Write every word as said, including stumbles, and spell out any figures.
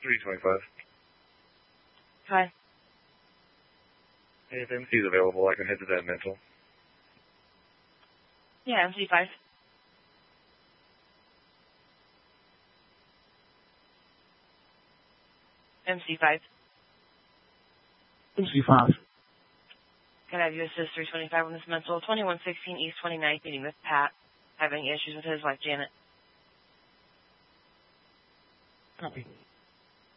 three twenty-five. Hi. Hey, if M C is available, I can head to that mental. Yeah, M C five. M C five. M C five. Can I have you assist three twenty-five on this mental? twenty-one sixteen East twenty-ninth, meeting with Pat. Having issues with his wife, Janet. Copy.